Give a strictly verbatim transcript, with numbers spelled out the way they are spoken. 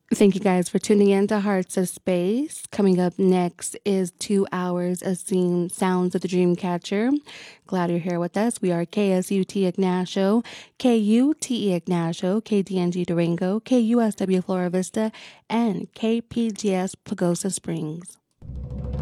Thank you guys for tuning in to Hearts of Space. Coming up next is two hours of seeing Sounds of the Dreamcatcher. Glad you're here with us. We are K S U T Ignacio, K U T E Ignacio, K D N G Durango, K U S W Flora Vista, and K P G S Pagosa Springs.